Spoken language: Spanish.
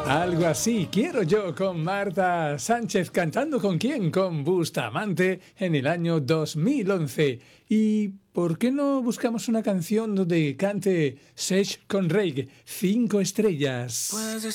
Algo así quiero yo con Marta Sánchez cantando ¿con quién? Con Bustamante en el año 2011. ¿Y por qué no buscamos una canción donde cante Sech con Rake? 5 estrellas.